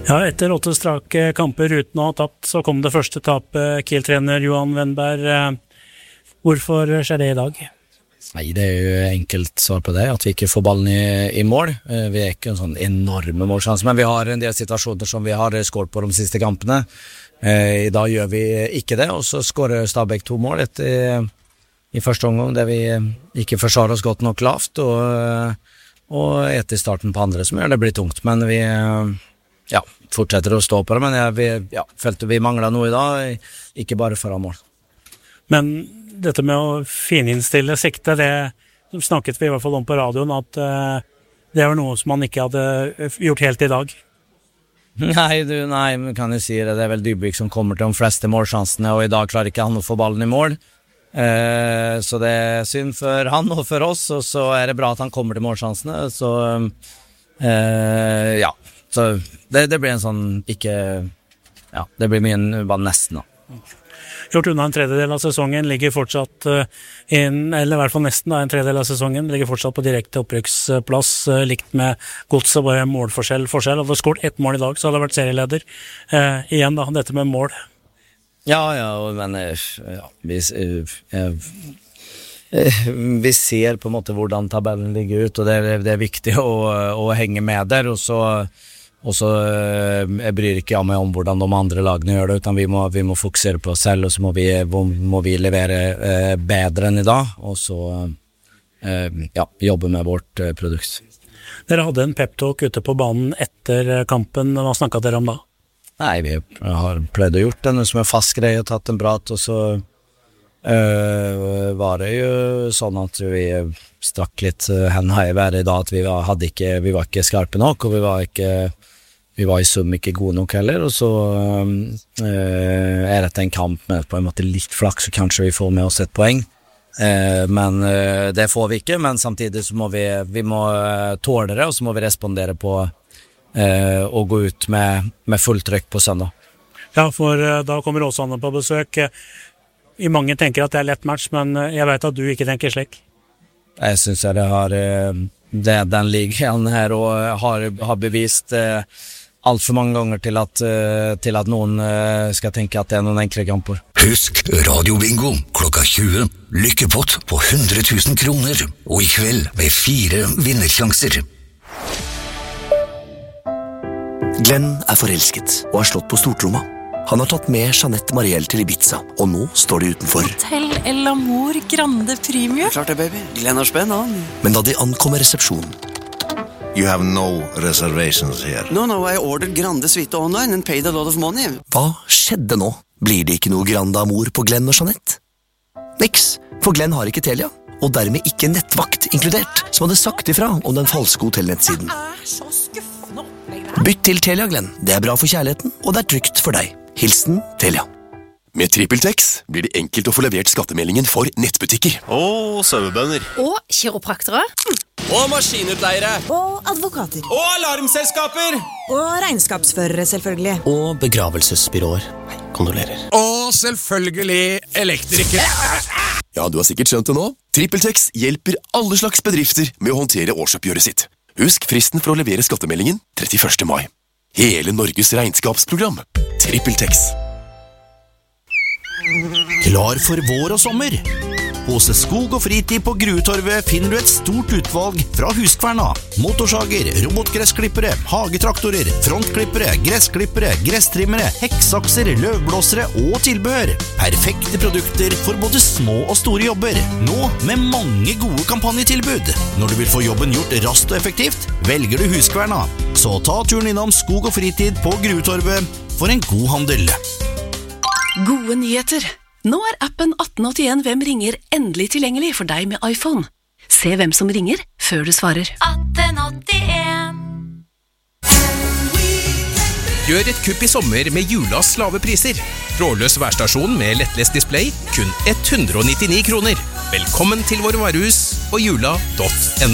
Ja, etter 8 strake kamper uten å ha tapt, så kom det første tapet. Kiel-trener Johan Wennberg, hvorfor skjer det i dag? Nei, det jo enkelt svar på det, at vi ikke får ballen i mål. Vi ikke en sånn enorme målsjanse, men vi har en del situasjoner som vi har skåret på de siste kampene. I dag gjør vi ikke det, og så skårer Stabæk 2 mål i første omgang, der vi ikke forsvarer oss godt nok lavt, og etter starten på andre som gjør det blir tungt, men vi fortsetter å stå på det, men vi følte vi manglet noe i dag, ikke bare foran mål. Men dette med å fininnstille sikte, det snakket vi i hvert fall om på radioen, at det var noe som man ikke hadde gjort helt i dag. Nei, vi kan jo si det. Det vel Dybvik som kommer til de fleste målsjansene, og i dag klarer ikke han å få ballen i mål. Så det synd for han og for oss, og så det bra at han kommer til målsjansene. Så så det blir en sånn det blir mye bare nesten da. Gjort unna en tredjedel av sesongen, ligger fortsatt eller i hvert fall nesten en tredjedel av sesongen, ligger fortsatt på direkte opprykksplass, likt med Godset, bare målforskjell. Hadde vi skåret 1 mål i dag, så hadde det vært serieleder. Igjen da, dette med mål. Men vi ser på en måte hvordan tabellen ligger ut, og det viktig å henge med der, og så jeg bryr ikke meg om hvordan de andre lagene gjør det, utan vi må fokusere på oss selv, og så må vi levere bedre enn i dag, og så jobbe med vårt produkt. Dere hadde en pep-talk ute på banen etter kampen. Hva snakket dere om da? Nei, vi har pleid å gjort det, noe som fast greie, tatt en prat, og så var det jo sånn at vi strakk litt hendene i været i dag, at vi var ikke skarpe nok, og vi var i sum ikke gode nok heller, og så dette en kamp med på en måte litt flaks, så kanskje vi får med oss et poeng, men det får vi ikke, men samtidig så må vi må tåle det, og så må vi respondere på å gå ut med full trykk på søndag. Ja, for da kommer Åsane på besøk. Mange tenker at det lett match, men jeg vet at du ikke tenker slik. Jeg synes det den ligaen her og har bevist alt for mange ganger til at noen skal tenke at det noen enkle kamper. Husk radiobingo klokka 20. Lykkepott på 100 000 kroner, og i kveld med 4 vinnersjanser. Glenn forelsket og har slått på stortromma. Han har tatt med Jeanette Mariel til Ibiza, og nå står de utenfor. Hotel El Amor Grande Premium. Klart det, baby. Glenn har spenn, han. Men da de ankommer resepsjonen... You have no reservations here. No, I ordered Grande Suite online and paid a lot of money. Hva skjedde nå? Blir det ikke noe Grande Amor på Glenn og Jeanette? Niks, for Glenn har ikke Telia, og dermed ikke nettvakt inkludert, som hadde sagt ifra om den falske hotellnettsiden. Det så skuffende opplegg. Bytt til Telia, Glenn. Det bra for kjærligheten, og det trygt for deg. Hilsen Telia. Med TrippelTex blir det enkelt å få levert skattemeldingen for nettbutikker. Og sauebønder. Og kiropraktere. Og maskinutleiere. Og advokater. Og alarmselskaper. Og regnskapsførere, selvfølgelig. Og begravelsesbyråer. Kondolerer. Og selvfølgelig elektrikere. Ja, du har sikkert skjønt det nå. TrippelTex hjelper alle slags bedrifter med å håndtere årsoppgjøret sitt. Husk fristen for å levere skattemeldingen 31. mai. Hele Norges regnskapsprogram. TrippelTex. Klar for vår og sommer. Hos Skog og Fritid på Gruetorvet finner du et stort utvalg fra Huskverna. Motorsager, robotgressklippere, hagetraktorer, frontklippere, gressklippere, gresstrimmere, hekksakser, løvblåsere og tilbehør. Perfekte produkter for både små og store jobber. Nå med mange gode kampanjetilbud. Når du vil få jobben gjort raskt og effektivt, velger du Huskverna. Så ta turen innom Skog og Fritid på Gruetorvet for en god handel. Gode nyheter. Nå appen 1881 Hvem ringer endelig tilgjengelig for deg med iPhone. Se hvem som ringer før du svarer. 1881. Gjør et kupp i sommer med Julas lave priser. Trådløs værstasjon med lettlest display, kun 199 kroner. Velkommen til våre varehus og jula.no.